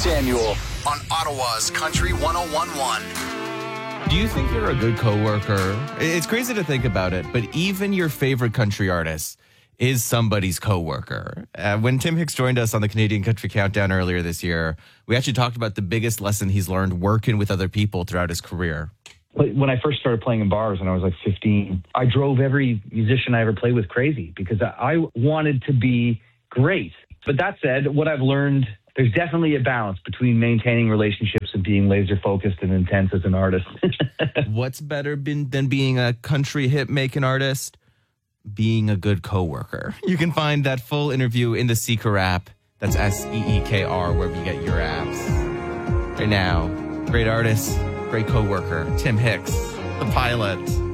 Samuel on Ottawa's Country 101.1. Do you think you're a good coworker? It's crazy to think about it, but even your favorite country artist is somebody's coworker. When Tim Hicks joined us on the Canadian Country Countdown earlier this year, we actually talked about the biggest lesson he's learned working with other people throughout his career. When I first started playing in bars when I was like 15, I drove every musician I ever played with crazy because I wanted to be great. But that said, what I've learned, there's definitely a balance between maintaining relationships and being laser focused and intense as an artist. What's better than being a country hit making artist? Being a good coworker. You can find that full interview in the Seeker app. That's SEEKR, wherever you get your apps. Right now, great artist, great coworker, Tim Hicks, the pilot.